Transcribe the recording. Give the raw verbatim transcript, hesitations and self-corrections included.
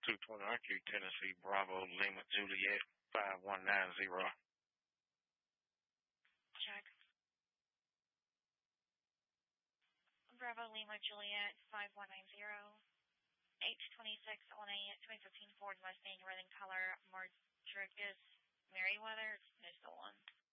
two twenty-three Tennessee, Bravo, Lima, Juliet, five one nine zero. Check. Bravo, Lima, Juliet, five one nine zero. eight twenty-six on a twenty fifteen Ford Mustang, red in color, Mardragus Merriweather. There's the one.